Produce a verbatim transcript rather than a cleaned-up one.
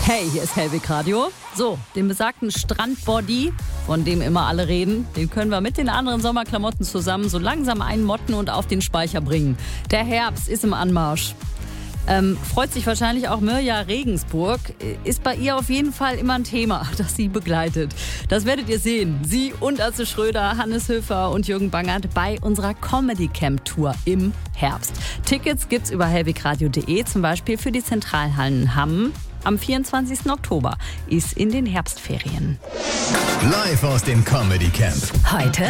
Hey, hier ist Hellwig Radio. So, den besagten Strandbody, von dem immer alle reden, den können wir mit den anderen Sommerklamotten zusammen so langsam einmotten und auf den Speicher bringen. Der Herbst ist im Anmarsch. Ähm, freut sich wahrscheinlich auch Mirja Regensburg. Ist bei ihr auf jeden Fall immer ein Thema, das sie begleitet. Das werdet ihr sehen. Sie und Atze Schröder, Hannes Höfer und Jürgen Bangert bei unserer Comedy Camp Tour im Herbst. Tickets gibt's über hellwigradio punkt de, zum Beispiel für die Zentralhallen Hamm. Am vierundzwanzigsten Oktober ist in den Herbstferien. Live aus dem Comedy Camp. Heute